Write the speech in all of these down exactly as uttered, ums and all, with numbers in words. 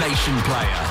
Nation Player.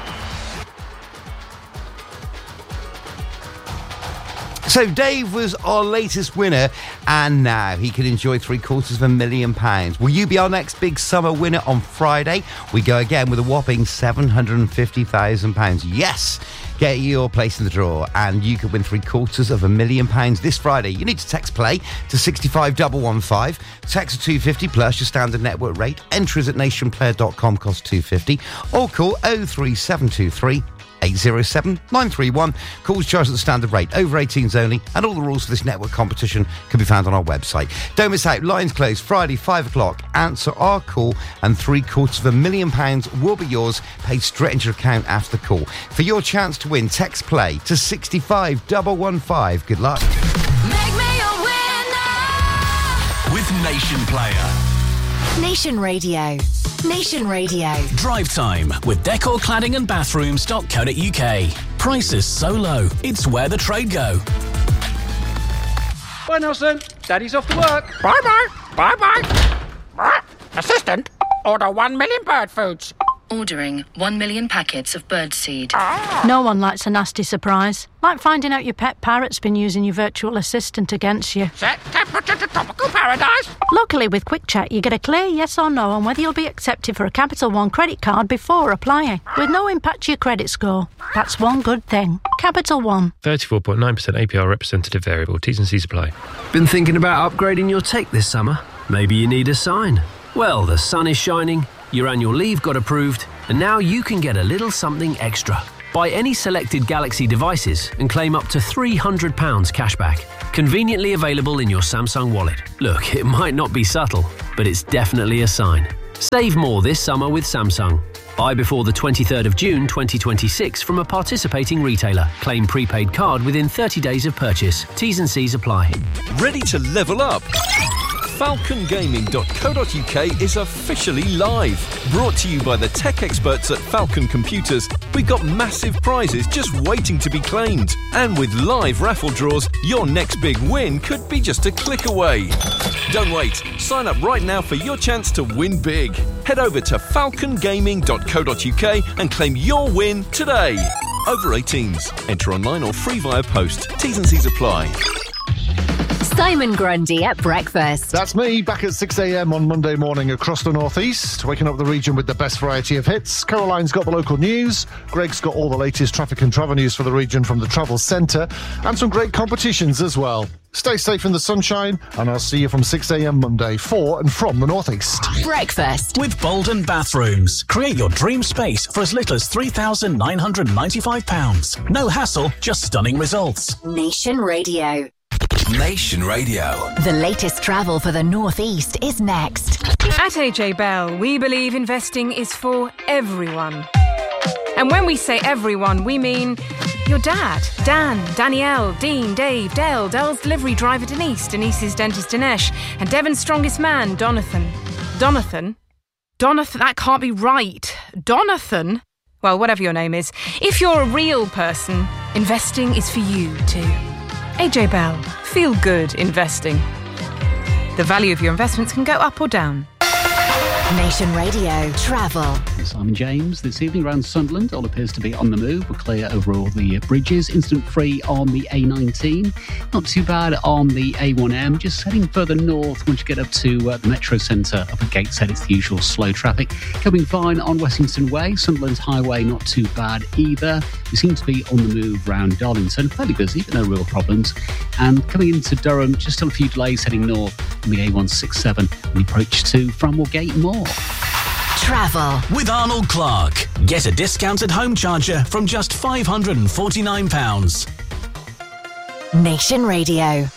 So Dave was our latest winner, and now he can enjoy three quarters of a million pounds. Will you be our next big summer winner on Friday? We go again with a whopping seven hundred fifty thousand pounds. Yes! Get your place in the draw, and you could win three quarters of a million pounds this Friday. You need to text play to sixty-five one one five. Text two fifty plus your standard network rate. Entries at nationplayer dot com cost two fifty. Or call oh three seven two three eight oh seven nine three one. Calls charged at the standard rate. Over eighteens only, and all the rules for this network competition can be found on our website. Don't miss out. Lines closed Friday, five o'clock. Answer our call, and three quarters of a million pounds will be yours, paid straight into your account after the call. For your chance to win, text play to sixty-five one one five. Good luck. Make me a winner with Nation Player. Nation Radio. Nation Radio. Drive time with decor cladding and bathrooms dot co dot uk. Prices so low, it's where the trade go. Bye, Nelson. Daddy's off to work. Bye-bye. Bye-bye. Assistant, order one million bird foods. Ordering one million packets of birdseed. No one likes a nasty surprise. Like finding out your pet parrot's been using your virtual assistant against you. Set temperature to tropical paradise. Luckily, with Quick Check, you get a clear yes or no on whether you'll be accepted for a Capital One credit card before applying, with no impact to your credit score. That's one good thing. Capital One. thirty-four point nine percent A P R representative variable. T's and C's apply. Been thinking about upgrading your tech this summer? Maybe you need a sign. Well, the sun is shining, your annual leave got approved, and now you can get a little something extra. Buy any selected Galaxy devices and claim up to three hundred pounds cashback. Conveniently available in your Samsung wallet. Look, it might not be subtle, but it's definitely a sign. Save more this summer with Samsung. Buy before the twenty-third of June twenty twenty-six from a participating retailer. Claim prepaid card within thirty days of purchase. T's and C's apply. Ready to level up? falcon gaming dot co dot uk is officially live. Brought to you by the tech experts at Falcon Computers, we've got massive prizes just waiting to be claimed. And with live raffle draws, your next big win could be just a click away. Don't wait. Sign up right now for your chance to win big. Head over to falcon gaming dot co dot uk and claim your win today. Over eighteens. Enter online or free via post. T's and C's apply. Simon Grundy at breakfast. That's me, back at six a.m. on Monday morning across the northeast, waking up the region with the best variety of hits. Caroline's got the local news, Greg's got all the latest traffic and travel news for the region from the Travel Centre, and some great competitions as well. Stay safe in the sunshine, and I'll see you from six a.m. Monday for and from the northeast. Breakfast with Bolden Bathrooms. Create your dream space for as little as three thousand nine hundred ninety-five pounds. No hassle, just stunning results. Nation Radio. Nation Radio. The latest travel for the northeast is next. At A J Bell, we believe investing is for everyone. And when we say everyone, we mean your dad, Dan, Danielle, Dean, Dave, Dale, Dale's delivery driver Denise, Denise's dentist Dinesh, and Devon's strongest man, Donathan. Donathan? Donathan? That can't be right. Donathan? Well, whatever your name is. If you're a real person, investing is for you too. A J Bell. Feel good investing. The value of your investments can go up or down. Nation Radio Travel. Simon James. This evening around Sunderland, all appears to be on the move. We're clear over all the bridges. Incident free on the A nineteen. Not too bad on the A one M. Just heading further north once you get up to uh, the Metro Centre up at Gateshead. It's the usual slow traffic. Coming fine on Wessington Way. Sunderland Highway, not too bad either. We seem to be on the move round Darlington. Fairly busy, but no real problems. And coming into Durham, just still a few delays heading north on the A one sixty-seven on the approach to Framwell Gate Moor. Travel with Arnold Clark. Get a discounted home charger from just five hundred forty-nine pounds. Nation Radio.